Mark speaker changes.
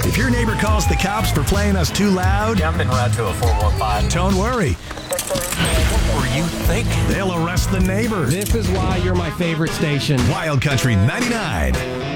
Speaker 1: If your neighbor calls the cops for playing us too loud,
Speaker 2: Jump en route to a 415.
Speaker 1: don't worry.
Speaker 2: What were you thinking?
Speaker 1: They'll arrest the neighbor.
Speaker 3: This is why you're my favorite station.
Speaker 1: Wild Country 99.